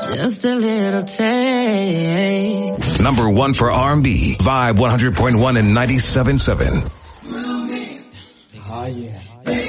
Just a little taste. Number one for R&B, Vibe 100.1 and 97.7. Oh, yeah.